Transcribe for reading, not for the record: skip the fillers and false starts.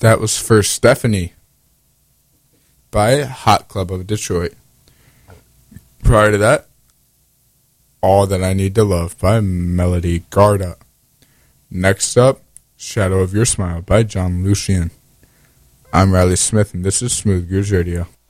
That was for Stephanie by Hot Club of Detroit. Prior to that, All That I Need to Love by Melody Garda. Next up, Shadow of Your Smile by John Lucien. I'm Riley Smith, and this is Smooth Gears Radio.